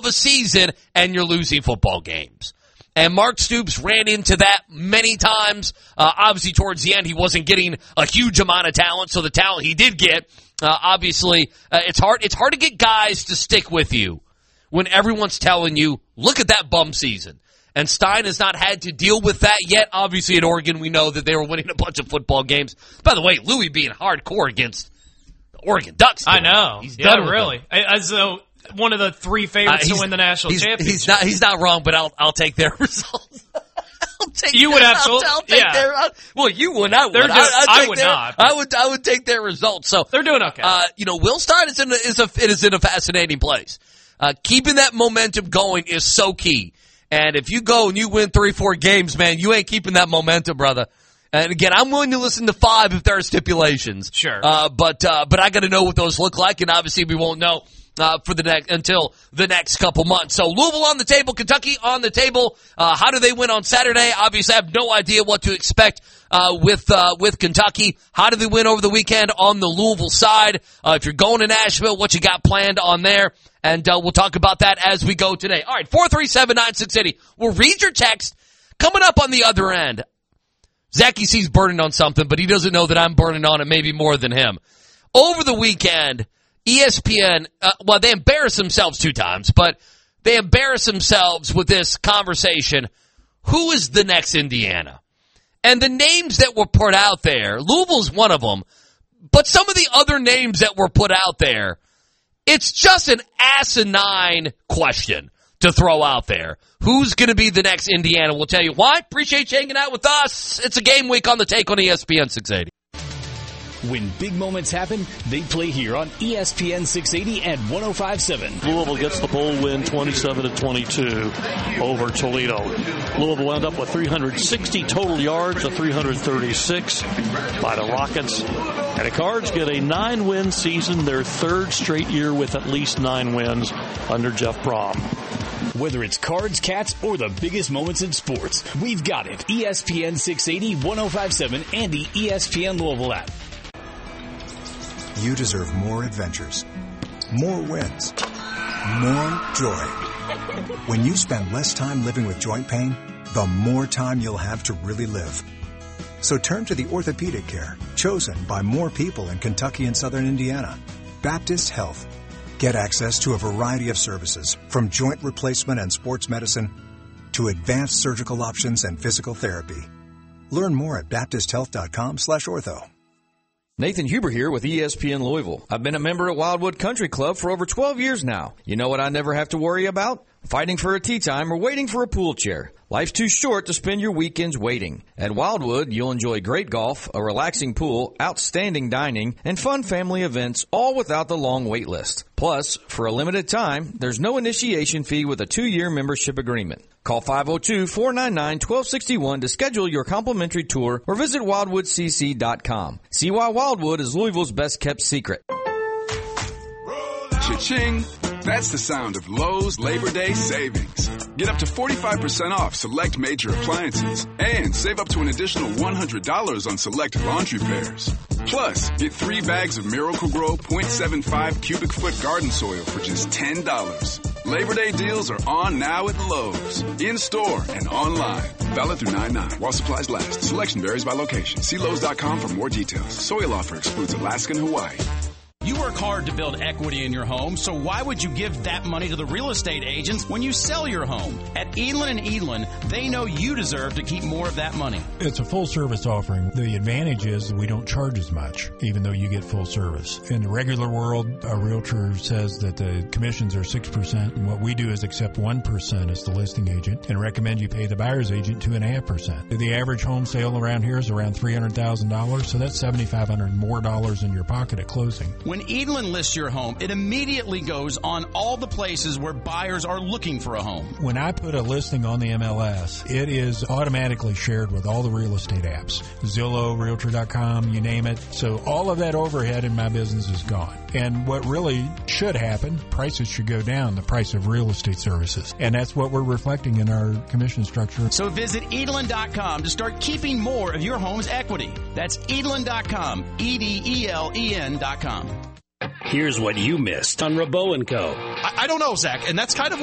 of a season and you're losing football games. And Mark Stoops ran into that many times. Obviously, towards the end, he wasn't getting a huge amount of talent, so the talent he did get, obviously, it's hard to get guys to stick with you when everyone's telling you, look at that bum season. And Stein has not had to deal with that yet. Obviously, at Oregon, we know that they were winning a bunch of football games. By the way, Louis being hardcore against the Oregon Ducks. I know. He's done really. As one of the three favorites to win the national championship. He's not wrong, but I'll take their results. You would absolutely. I'll take their. Well, you would. I would. I would not. I would take their results. So they're doing okay. Will Stein is in a fascinating place. Keeping that momentum going is so key. And if you go and you win 3-4 games, man, you ain't keeping that momentum, brother. And again, I'm willing to listen to 5 if there are stipulations. Sure. But I got to know what those look like, and obviously we won't know until the next couple months. So Louisville on the table, Kentucky on the table. How do they win on Saturday? Obviously, I have no idea what to expect with Kentucky. How do they win over the weekend on the Louisville side? If you're going to Nashville, what you got planned on there? And we'll talk about that as we go today. All right, 437-9680. We'll read your text. Coming up on the other end, Zachy C's burning on something, but he doesn't know that I'm burning on it maybe more than him. Over the weekend, ESPN, they embarrassed themselves 2 times, but they embarrassed themselves with this conversation. Who is the next Indiana? And the names that were put out there, Louisville's one of them, but some of the other names that were put out there, it's just an asinine question to throw out there. Who's going to be the next Indiana? We'll tell you why. Appreciate you hanging out with us. It's a game week on the Take on ESPN 680. When big moments happen, they play here on ESPN 680 and 105.7. Louisville gets the bowl win 27-22 over Toledo. Louisville wound up with 360 total yards to 336 by the Rockets. And the Cards get a 9-win season, their 3rd straight year with at least 9 wins under Jeff Brom. Whether it's Cards, Cats, or the biggest moments in sports, we've got it. ESPN 680, 105.7, and the ESPN Louisville app. You deserve more adventures, more wins, more joy. When you spend less time living with joint pain, the more time you'll have to really live. So turn to the orthopedic care chosen by more people in Kentucky and Southern Indiana. Baptist Health. Get access to a variety of services, from joint replacement and sports medicine to advanced surgical options and physical therapy. Learn more at baptisthealth.com/ortho. Nathan Huber here with ESPN Louisville. I've been a member at Wildwood Country Club for over 12 years now. You know what I never have to worry about? Fighting for a tee time or waiting for a pool chair. Life's too short to spend your weekends waiting. At Wildwood, you'll enjoy great golf, a relaxing pool, outstanding dining, and fun family events, all without the long wait list. Plus, for a limited time, there's no initiation fee with a 2-year membership agreement. Call 502-499-1261 to schedule your complimentary tour or visit wildwoodcc.com. See why Wildwood is Louisville's best-kept secret. Cha-ching! That's the sound of Lowe's Labor Day savings. Get up to 45% off select major appliances and save up to an additional $100 on select laundry pairs. Plus, get 3 bags of Miracle-Gro 0.75 cubic foot garden soil for just $10. Labor Day deals are on now at Lowe's. In-store and online. Valid through 9/9 while supplies last. Selection varies by location. See Lowe's.com for more details. Soil offer excludes Alaska and Hawaii. You work hard to build equity in your home, so why would you give that money to the real estate agents when you sell your home? At Edlin & Edlin, they know you deserve to keep more of that money. It's a full-service offering. The advantage is that we don't charge as much, even though you get full service. In the regular world, a realtor says that the commissions are 6%, and what we do is accept 1% as the listing agent and recommend you pay the buyer's agent 2.5%. The average home sale around here is around $300,000, so that's $7,500 more in your pocket at closing. When Edlin lists your home, it immediately goes on all the places where buyers are looking for a home. When I put a listing on the MLS, it is automatically shared with all the real estate apps. Zillow, Realtor.com, you name it. So all of that overhead in my business is gone. And what really should happen, prices should go down, the price of real estate services. And that's what we're reflecting in our commission structure. So visit Edlin.com to start keeping more of your home's equity. That's Edlin.com, EDELEN.com. Here's what you missed on Rabot & Co. I don't know, Zach, and that's kind of